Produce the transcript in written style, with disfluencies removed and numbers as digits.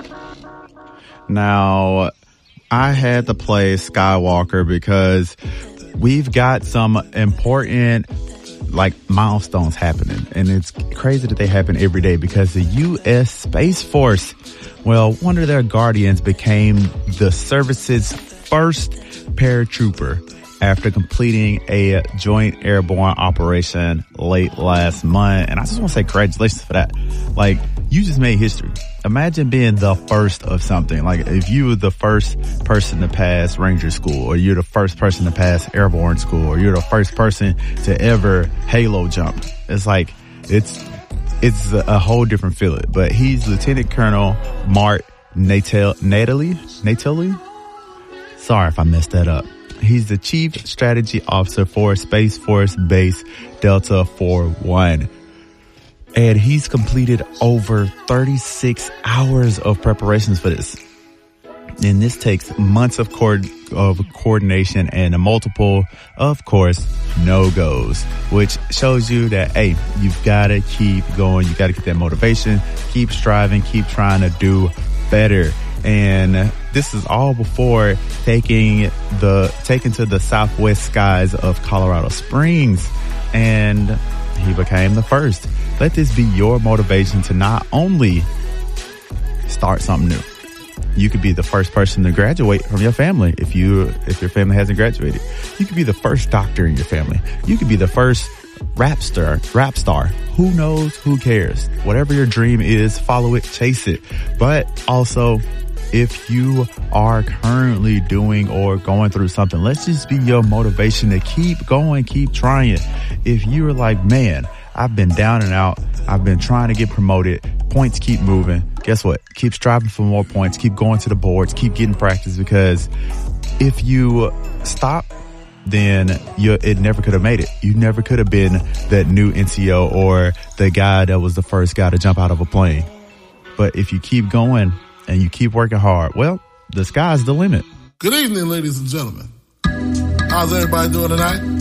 Now, I had to play Skywalker because we've got some important milestones happening, and it's crazy that they happen every day because the U.S. Space Force, well, one of their guardians became the service's first paratrooper after completing a joint airborne operation late last month. And I just want to say congratulations for that. You just made history. Imagine being the first of something. If you were the first person to pass Ranger School, or you're the first person to pass Airborne School, or you're the first person to ever Halo jump. It's a whole different feeling. But he's Lieutenant Colonel Mark Natali. Sorry if I messed that up. He's the Chief Strategy Officer for Space Force Base Delta 41. And he's completed over 36 hours of preparations for this. And this takes months of coordination and a multiple, of course, no-goes, which shows you that, hey, you've got to keep going. You got to get that motivation, keep striving, keep trying to do better. And this is all before taking to the southwest skies of Colorado Springs. And he became the first. Let this be your motivation to not only start something new. You could be the first person to graduate from your family if your family hasn't graduated. You could be the first doctor in your family. You could be the first rap star. Who knows? Who cares? Whatever your dream is, follow it, chase it. But also, if you are currently doing or going through something, let's just be your motivation to keep going, keep trying. If you're like, man, I've been down and out, I've been trying to get promoted, points keep moving, guess what? Keep striving for more points, keep going to the boards, keep getting practice, because if you stop, then it never could have made it. You never could have been that new NCO or the guy that was the first guy to jump out of a plane. But if you keep going and you keep working hard, well, the sky's the limit. Good evening, ladies and gentlemen. How's everybody doing tonight?